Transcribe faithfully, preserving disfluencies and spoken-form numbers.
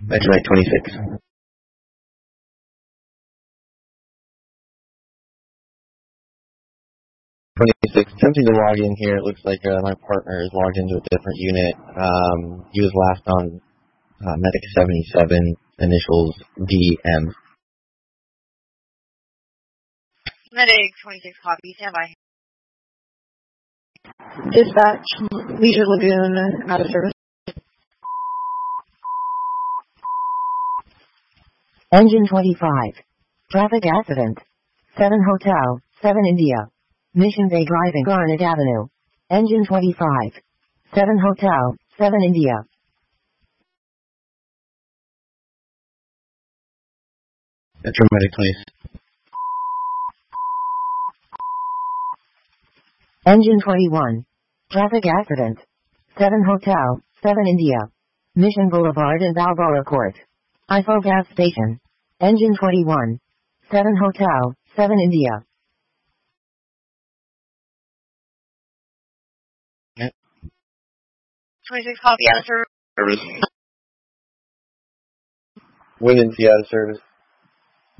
Metrolite twenty-six. twenty-six. Attempting to log in here. It looks like uh, my partner is logged into a different unit. Um, he was last on uh, Medic seventy-seven, initials D M. Medic twenty-six, copy. Stand by. Dispatch, Leisure Lagoon, out of service. Engine twenty-five. Traffic accident. seven Hotel, seven India. Mission Bay driving Garnet Avenue. Engine twenty-five. seven Hotel, seven India. Metro Medic twenty-six. Engine twenty-one. Traffic accident. seven Hotel, seven India. Mission Boulevard and Balboa Court. I F O gas station. Engine twenty-one. seven Hotel, seven India. Yep. twenty-six, copy. Out of service. Service. Wind and out of service.